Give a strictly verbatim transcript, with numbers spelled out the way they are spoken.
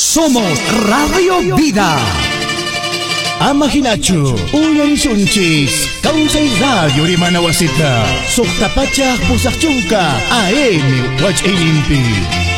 Somos Radio Vida. Amahinachu, uyan sunchis, kausay radio di manawasita, sukta pachak pusak chungka, A M, watch ilimpi.